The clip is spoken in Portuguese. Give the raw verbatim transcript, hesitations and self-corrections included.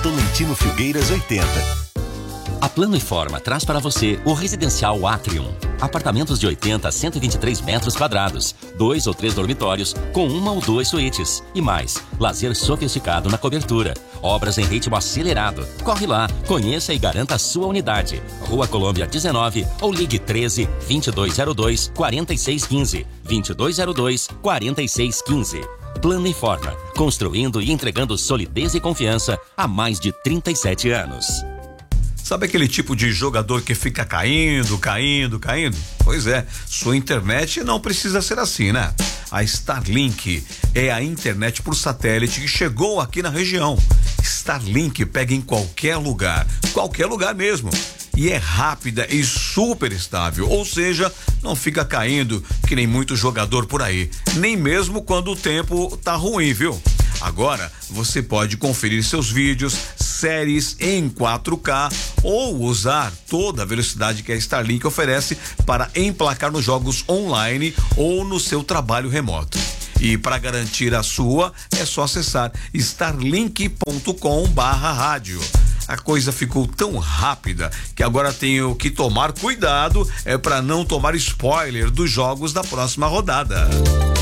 Tolentino Filgueiras oitenta. A Plano e Forma traz para você o residencial Atrium. Apartamentos de oitenta a cento e vinte e três metros quadrados, dois ou três dormitórios, com uma ou duas suítes. E mais, lazer sofisticado na cobertura. Obras em ritmo acelerado. Corre lá, conheça e garanta a sua unidade. Rua Colômbia dezenove ou ligue treze, vinte e dois zero dois, quarenta e seis quinze. vinte e dois zero dois, quarenta e seis quinze. Plano e Forma, construindo e entregando solidez e confiança há mais de trinta e sete anos. Sabe aquele tipo de jogador que fica caindo, caindo, caindo? Pois é, sua internet não precisa ser assim, né? A Starlink é a internet por satélite que chegou aqui na região. Starlink pega em qualquer lugar, qualquer lugar mesmo. E é rápida e super estável, ou seja, não fica caindo que nem muito jogador por aí, nem mesmo quando o tempo tá ruim, viu? Agora você pode conferir seus vídeos, séries em quatro K ou usar toda a velocidade que a Starlink oferece para emplacar nos jogos online ou no seu trabalho remoto. E para garantir a sua, é só acessar starlink ponto com barra rádio. A coisa ficou tão rápida que agora tenho que tomar cuidado é para não tomar spoiler dos jogos da próxima rodada.